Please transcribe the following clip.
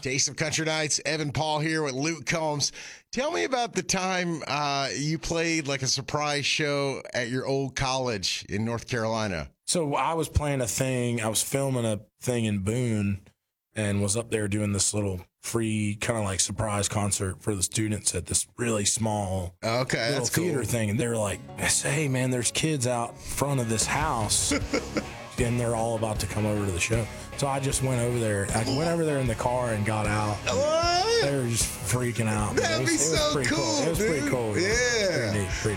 Taste of Country Nights. Evan Paul here with Luke Combs. Tell me about the time you played like a surprise show at your old college in North Carolina. So I was playing a thing. I was filming a thing in Boone and was up there doing this little free kind of like surprise concert for the students at this really small little theater thing. And they were like, hey, man, there's kids out front of this house and they're all about to come over to the show. So I just went over there. I went over there in the car and got out. What? They were just freaking out. That'd be so cool. It was pretty cool. Yeah. Pretty neat.